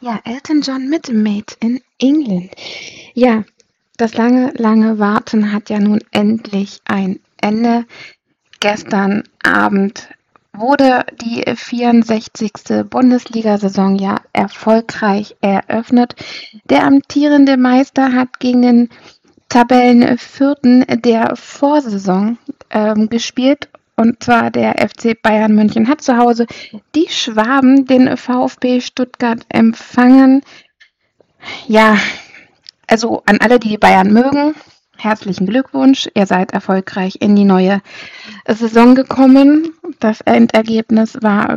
Ja, Elton John mit Made in England. Ja, das lange, lange Warten hat ja nun endlich ein Ende. Gestern Abend wurde die 64. Bundesliga-Saison ja erfolgreich eröffnet. Der amtierende Meister hat gegen den Tabellenvierten der Vorsaison gespielt. Und zwar der FC Bayern München hat zu Hause die Schwaben, den VfB Stuttgart, empfangen. Ja, also an alle, die Bayern mögen, herzlichen Glückwunsch. Ihr seid erfolgreich in die neue Saison gekommen. Das Endergebnis war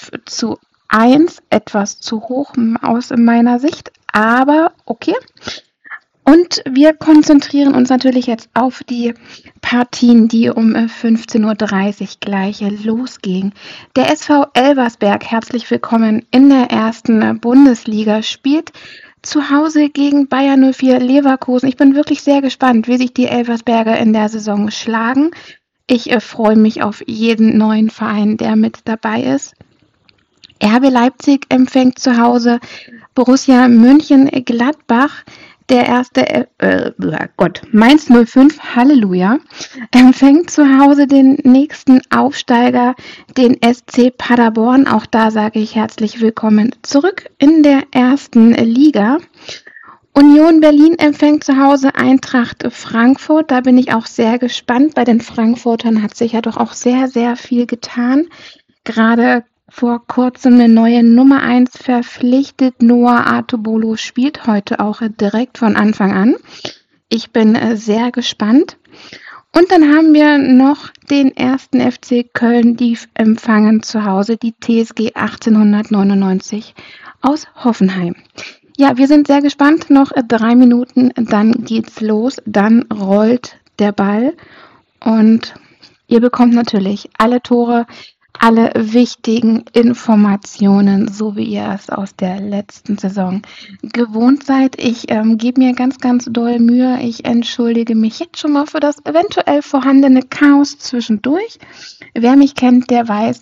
5:1, etwas zu hoch aus meiner Sicht, aber okay. Und wir konzentrieren uns natürlich jetzt auf die Partien, die um 15:30 Uhr gleich losgehen. Der SV Elversberg, herzlich willkommen in der ersten Bundesliga, spielt zu Hause gegen Bayer 04 Leverkusen. Ich bin wirklich sehr gespannt, wie sich die Elversberger in der Saison schlagen. Ich freue mich auf jeden neuen Verein, der mit dabei ist. RB Leipzig empfängt zu Hause Borussia Mönchengladbach. Der erste, Mainz 05, Halleluja, empfängt zu Hause den nächsten Aufsteiger, den SC Paderborn. Auch da sage ich herzlich willkommen zurück in der ersten Liga. Union Berlin empfängt zu Hause Eintracht Frankfurt. Da bin ich auch sehr gespannt. Bei den Frankfurtern hat sich ja doch auch sehr, sehr viel getan. Gerade vor kurzem eine neue Nummer 1 verpflichtet. Noah Artobolo spielt heute auch direkt von Anfang an. Ich bin sehr gespannt. Und dann haben wir noch den ersten FC Köln, die empfangen zu Hause die TSG 1899 aus Hoffenheim. Ja, wir sind sehr gespannt. Noch 3 Minuten, dann geht's los. Dann rollt der Ball und ihr bekommt natürlich alle Tore, alle wichtigen Informationen, so wie ihr es aus der letzten Saison gewohnt seid. Ich gebe mir ganz, ganz doll Mühe. Ich entschuldige mich jetzt schon mal für das eventuell vorhandene Chaos zwischendurch. Wer mich kennt, der weiß,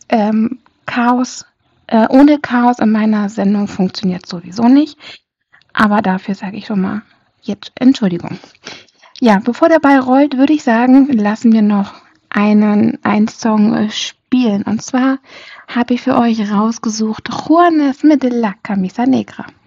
ohne Chaos in meiner Sendung funktioniert sowieso nicht. Aber dafür sage ich schon mal jetzt Entschuldigung. Ja, bevor der Ball rollt, würde ich sagen, lassen wir noch einen Song spielen. Und zwar habe ich für euch rausgesucht Juanes mit La Camisa Negra.